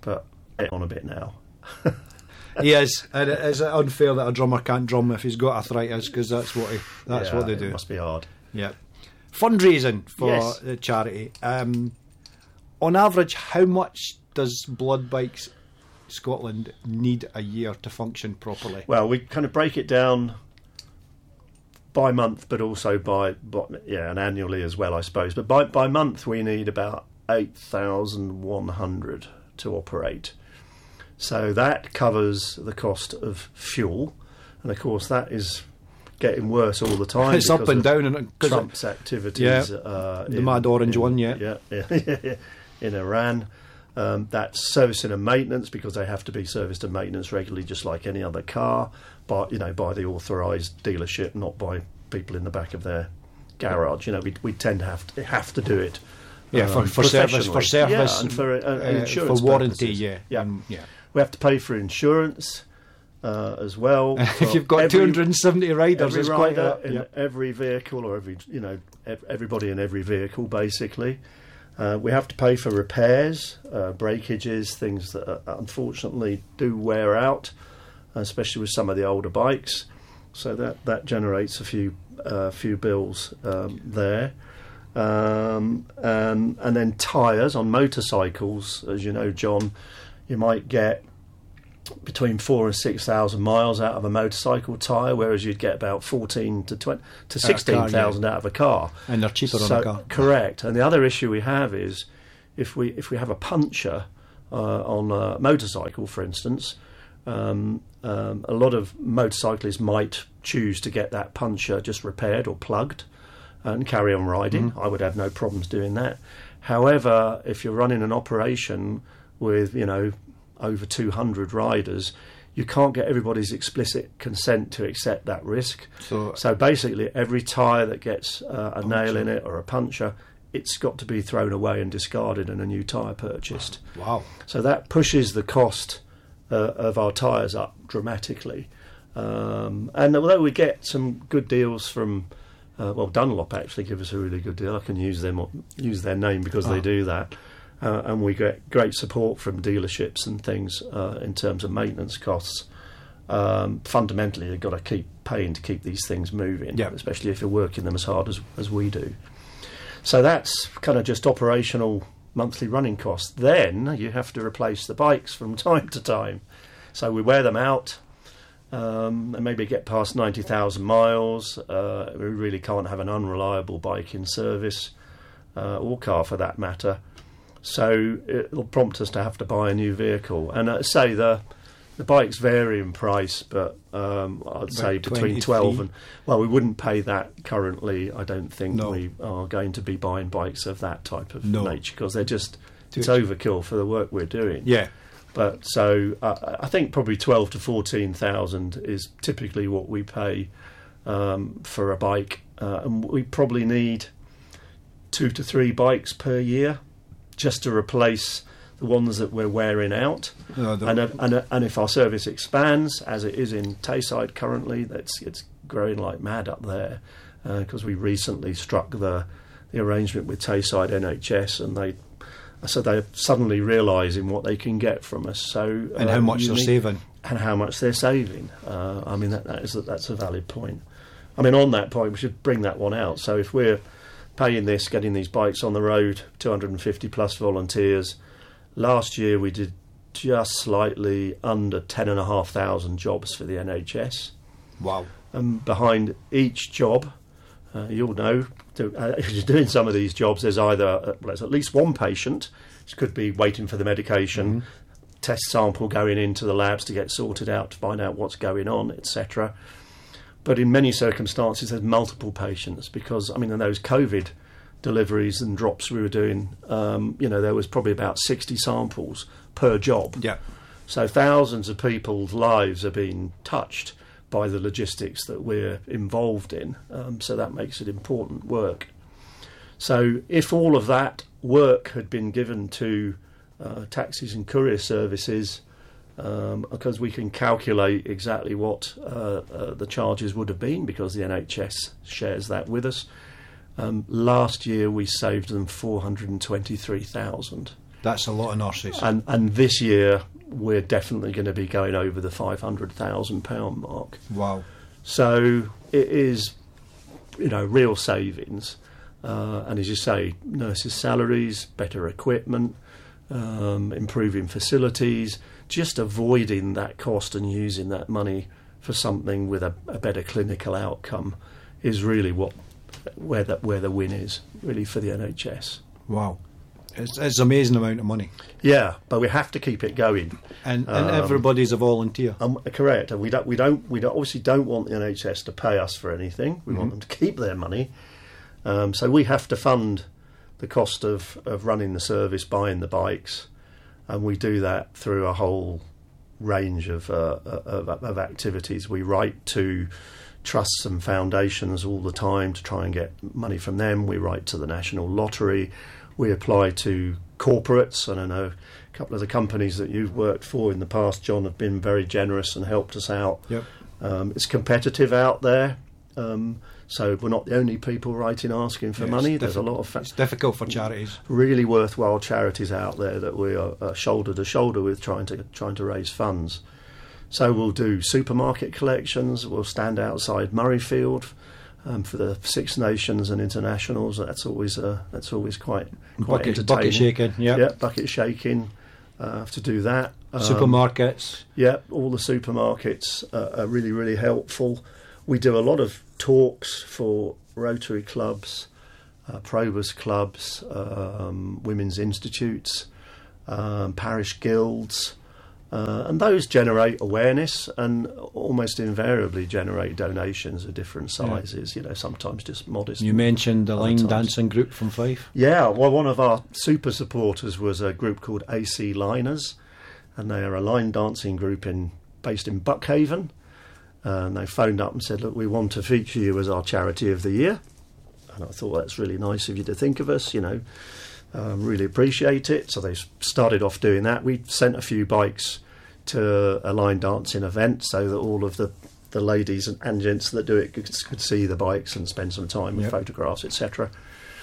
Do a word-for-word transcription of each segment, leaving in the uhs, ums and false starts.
but get on a bit now. He is. And is it unfair that a drummer can't drum if he's got arthritis? Because that's what he, that's yeah, what they do. It must be hard. Yeah. Fundraising for Yes. the charity. Um, on average, how much does Blood Bikes Scotland need a year to function properly? Well, we kind of break it down by month, but also by, by yeah, and annually as well, I suppose. But by by month, we need about eight thousand one hundred to operate. So that covers the cost of fuel, and of course that is getting worse all the time. It's up and down, and Trump's activities, yeah, uh, the in, Mad Orange in, one, yeah, yeah, yeah, yeah, in Iran. Um, that's servicing and maintenance, because they have to be serviced and maintenance regularly, just like any other car, but you know, by the authorised dealership, not by people in the back of their garage. You know, we we tend to have to have to do it. Yeah, um, for, for service, for service, yeah, and for uh, uh, insurance for warranty, purposes. yeah, yeah, um, yeah. We have to pay for insurance uh, as well. If you've got every, two hundred seventy riders, every it's quite rider a, in yeah. every vehicle, or every you know ev- everybody in every vehicle, basically. Uh, we have to pay for repairs, uh, breakages, things that uh, unfortunately do wear out, especially with some of the older bikes. So that, that generates a few uh, few bills um, there. Um, and, and then tyres on motorcycles, as you know, John, you might get between four and six thousand miles out of a motorcycle tyre, whereas you'd get about fourteen to twenty to sixteen thousand yeah. out of a car, and they're cheaper so, on a car. Correct. And the other issue we have is if we if we have a puncture uh, on a motorcycle, for instance, um, um, a lot of motorcyclists might choose to get that puncture just repaired or plugged and carry on riding. Mm. I would have no problems doing that. However, if you're running an operation with, you know, over two hundred riders, you can't get everybody's explicit consent to accept that risk. So, so basically, every tyre that gets uh, a puncture. nail in it or a puncture, it's got to be thrown away and discarded and a new tyre purchased. Wow. So that pushes the cost uh, of our tyres up dramatically. Um, and although we get some good deals from, uh, well, Dunlop actually give us a really good deal. I can use them, use their name because oh. they do that. Uh, and we get great support from dealerships and things uh, in terms of maintenance costs. Um, fundamentally, you've got to keep paying to keep these things moving, yep. especially if you're working them as hard as, as we do. So that's kind of just operational monthly running costs. Then you have to replace the bikes from time to time. So we wear them out um, and maybe get past ninety thousand miles. Uh, we really can't have an unreliable bike in service, uh, or car for that matter. So it'll prompt us to have to buy a new vehicle. And uh, say the the bikes vary in price, but um, I'd About say between twelve and well, we wouldn't pay that currently. I don't think no. we are going to be buying bikes of that type of no. nature, because they're just Too it's cheap. overkill for the work we're doing. Yeah. But so uh, I think probably twelve to fourteen thousand is typically what we pay um, for a bike, uh, and we probably need two to three bikes per year, just to replace the ones that we're wearing out. No, and, uh, and, uh, and if our service expands, as it is in Tayside currently, that's it's growing like mad up there, because uh, we recently struck the the arrangement with Tayside N H S, and they so they're suddenly realising what they can get from us. So and uh, how much they're saving, and how much they're saving. Uh, I mean that, that is that's a valid point. I mean on that point, we should bring that one out. So if we're paying this, getting these bikes on the road, two hundred fifty plus volunteers. Last year we did just slightly under ten and a half thousand jobs for the N H S. Wow! And behind each job, uh, you'll know, to, uh, if you're doing some of these jobs, there's either uh, well, there's at least one patient, which could be waiting for the medication, mm-hmm. test sample going into the labs to get sorted out to find out what's going on, et cetera. But in many circumstances, there's multiple patients, because, I mean, in those COVID deliveries and drops we were doing, um, you know, there was probably about sixty samples per job. Yeah. So thousands of people's lives are being touched by the logistics that we're involved in. Um, so that makes it important work. So if all of that work had been given to uh, taxis and courier services, Um, because we can calculate exactly what uh, uh, the charges would have been, because the N H S shares that with us. Um, last year we saved them four hundred twenty-three thousand. That's a lot of nurses. And and this year we're definitely going to be going over the five hundred thousand pound mark. Wow. So it is, you know, real savings. Uh, and as you say, nurses' salaries, better equipment, um, improving facilities, just avoiding that cost and using that money for something with a, a better clinical outcome is really what where the, where the win is, really, for the N H S. Wow. It's, it's an amazing amount of money. Yeah, but we have to keep it going. And and Um, everybody's a volunteer. Um, correct, and we don't, we don't, we don't, obviously don't want the N H S to pay us for anything. We Mhm. want them to keep their money, um, so we have to fund the cost of, of running the service, buying the bikes, and we do that through a whole range of, uh, of, of activities. We write to trusts and foundations all the time to try and get money from them. We write to the National Lottery. We apply to corporates, and I know a couple of the companies that you've worked for in the past, John, have been very generous and helped us out. Yep. Um, it's competitive out there, um, so we're not the only people writing asking for Yeah, money. it's There's a diffi- lot of fa- It's difficult for charities. really worthwhile charities out there that we are uh, shoulder to shoulder with, trying to trying to raise funds. So we'll do supermarket collections. We'll stand outside Murrayfield um, for the Six Nations and internationals. That's always uh, that's always quite quite Bucket, entertaining. bucket shaking, yeah. Yeah, bucket shaking. Uh, have to do that. Um, Supermarkets. Yeah, all the supermarkets uh, are really, really helpful. We do a lot of talks for Rotary clubs, uh, Probus clubs, um, women's institutes, um, parish guilds, uh, and those generate awareness and almost invariably generate donations of different sizes, you know, sometimes just modest. You mentioned the other line times. dancing group from Fife. Yeah, well, one of our super supporters was a group called A C Liners, and they are a line dancing group in based in Buckhaven. And they phoned up and said, look, we want to feature you as our charity of the year. And I thought, that's really nice of you to think of us, you know, um, really appreciate it. So they started off doing that. We sent a few bikes to a line dancing event so that all of the, the ladies and, and gents that do it could, could see the bikes and spend some time with Yep. photographs, et cetera.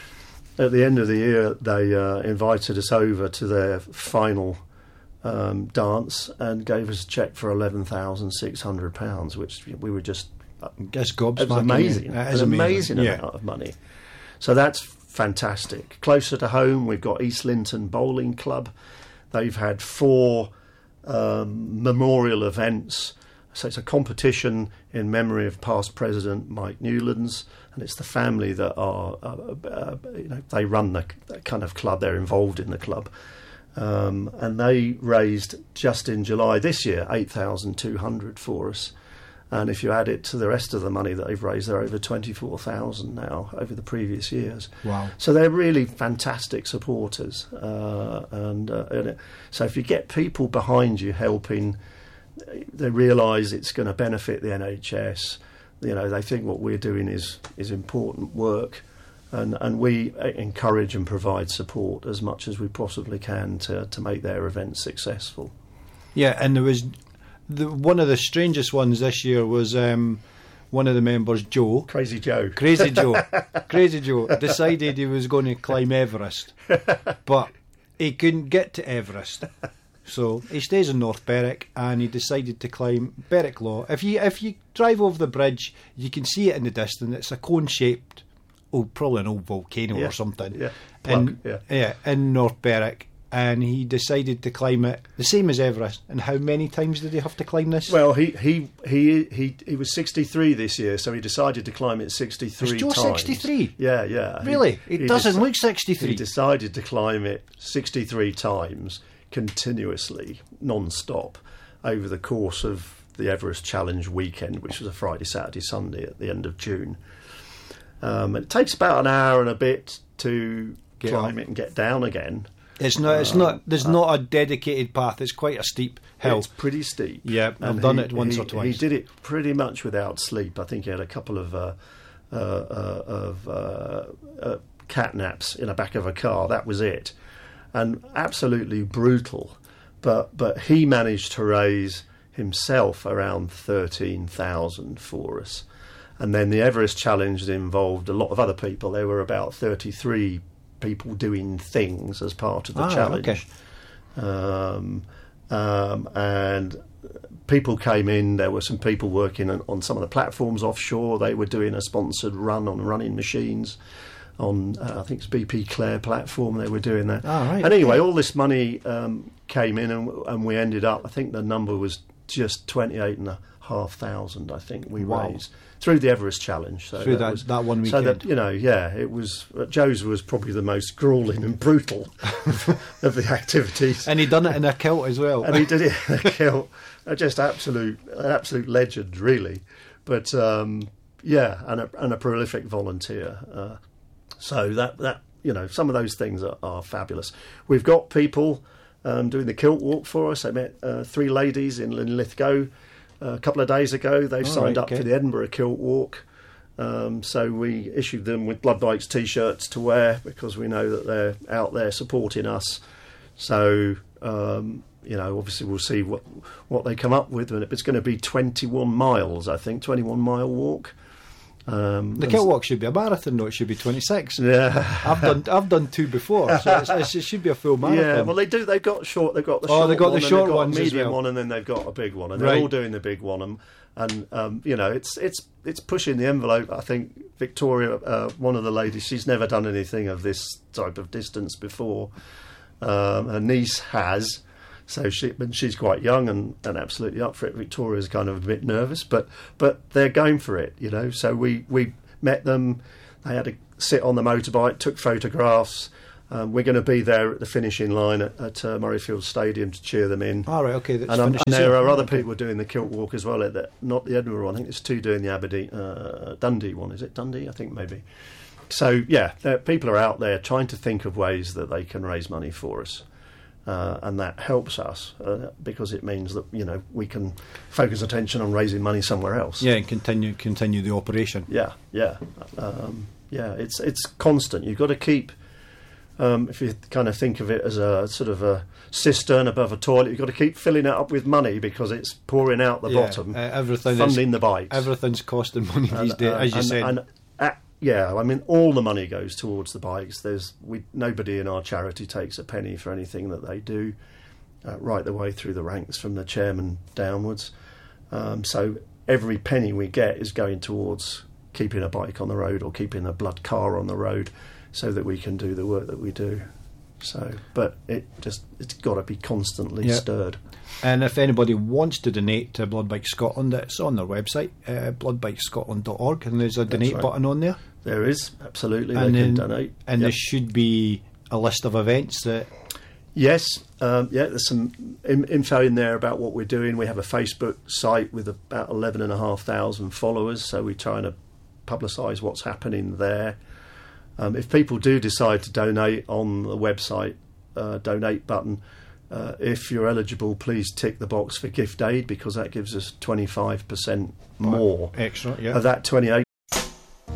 At the end of the year, they uh, invited us over to their final um, dance and gave us a cheque for eleven thousand six hundred pounds, which we were just... Guess It was gobsmacking. amazing. That It is was an amazing. amazing Yeah. amount of money. So that's fantastic. Closer to home, we've got East Linton Bowling Club. They've had four um, memorial events. So it's a competition in memory of past President Mike Newlands, and it's the family that are, uh, uh, you know, they run the, the kind of club. They're involved in the club. Um, and they raised, just in July this year, eight thousand two hundred for us. And if you add it to the rest of the money that they've raised, they're over twenty-four thousand now over the previous years. Wow. So they're really fantastic supporters. Uh, and, uh, and it, so if you get people behind you helping, they realise it's going to benefit the N H S. You know, they think what we're doing is, is important work. And, and we encourage and provide support as much as we possibly can to, to make their events successful. Yeah, and there was the, one of the strangest ones this year was um, one of the members, Joe, Crazy Joe. Crazy Joe, Crazy Joe, decided he was going to climb Everest, but he couldn't get to Everest. So he stays in North Berwick, and he decided to climb Berwick Law. If you if you drive over the bridge, you can see it in the distance. It's a cone-shaped, oh, probably an old volcano Yeah, or something. yeah, plug, in, yeah. yeah, in North Berwick, and he decided to climb it the same as Everest. And how many times did he have to climb this? Well, he he he he he was sixty-three this year, so he decided to climb it sixty-three Is Joe times. sixty-three? Yeah, yeah. Really? He, It he doesn't deci- look sixty-three. He decided to climb it sixty-three times continuously, non-stop, over the course of the Everest Challenge weekend, which was a Friday, Saturday, Sunday at the end of June. Um, it takes about an hour and a bit to Get climb up. it and get down again. It's not. It's not. There's not a dedicated path. It's quite a steep hill. It's pretty steep. Yeah, I've And done he- it once he- or twice. He did it pretty much without sleep. I think he had a couple of uh, uh, uh, of uh, uh, cat naps in the back of a car. That was it, and absolutely brutal. But but he managed to raise himself around thirteen thousand for us, and then the Everest Challenge involved a lot of other people. There were about thirty-three people doing things as part of the Ah, challenge. okay. Um, um, and people came in. There were some people working on, on some of the platforms offshore. They were doing a sponsored run on running machines on, uh, I think it's B P Clare platform. They were doing that. Ah, right. And anyway, all this money um, came in, and, and we ended up, I think the number was just twenty-eight and a half thousand, I think we Wow. raised through the Everest Challenge. So Through that, was, that one so weekend. that, you know, yeah, it was, uh, Joe's was probably the most grueling and brutal of the activities. And he done it in a kilt as well. And he did it in a kilt. Uh, Just absolute, an absolute legend, really. But um, yeah, and a, and a prolific volunteer. Uh, so that that you know, some of those things are, are fabulous. We've got people um, doing the kilt walk for us. I met uh, three ladies in Linlithgow uh, a couple of days ago. They've Oh, signed right, up okay. for the Edinburgh Kilt Walk. Um, so we issued them with Blood Bikes T-shirts to wear because we know that they're out there supporting us. So um, you know, obviously we'll see what what they come up with. And it's going to be twenty-one miles, I think, twenty-one mile walk. Um, The and kilt walk should be a marathon, though. It should be twenty-six. Yeah, I've done I've done two before, so it's, it's, it should be a full marathon. yeah. Well, they do. They've got short. They've got the Oh, short. they've got the one, and short they've got ones a as medium well. one, and then they've got a big one, and they're Right. all doing the big one. And, and um, you know, it's it's it's pushing the envelope. I think Victoria, uh, one of the ladies, she's never done anything of this type of distance before. Um, her niece has. So she, but she's quite young and, and absolutely up for it. Victoria's kind of a bit nervous, but but they're going for it, you know. So we, we met them. They had to sit on the motorbike, took photographs. Um, we're going to be there at the finishing line at, at uh, Murrayfield Stadium to cheer them in. All right, okay. That's and, um, finished and there soon. are other Okay. people doing the kilt walk as well. At the, not the Edinburgh one. I think there's two doing the Aberdeen, uh, Dundee one. Is it Dundee? I think maybe. So yeah, there, people are out there trying to think of ways that they can raise money for us. Uh, and that helps us uh, because it means that, you know, we can focus attention on raising money somewhere else. Yeah, and continue continue the operation. Yeah, yeah, um, yeah. It's it's constant. You've got to keep. Um, if you kind of think of it as a sort of a cistern above a toilet, you've got to keep filling it up with money because it's pouring out the Yeah, bottom, uh, everything funding is, the bikes. Everything's costing money And, these days, uh, as you and, said. and, uh, yeah, I mean, all the money goes towards the bikes. There's we nobody in our charity takes a penny for anything that they do, uh, right the way through the ranks from the chairman downwards. Um, so every penny we get is going towards keeping a bike on the road or keeping a blood car on the road, so that we can do the work that we do. So, but it just it's got to be constantly Yeah. stirred. And if anybody wants to donate to Blood Bike Scotland, it's on their website, uh, blood bike scotland dot org, and there's a donate right. button on there. There is absolutely And they can then- donate, And Yep. there should be a list of events that. Yes, um, yeah. There's some in, info in there about what we're doing. We have a Facebook site with about eleven and a half thousand followers, so we're trying to publicise what's happening there. Um, if people do decide to donate on the website, uh, donate button. Uh, if you're eligible, please tick the box for gift aid because that gives us twenty-five percent more Extra, yeah. of that twenty-eight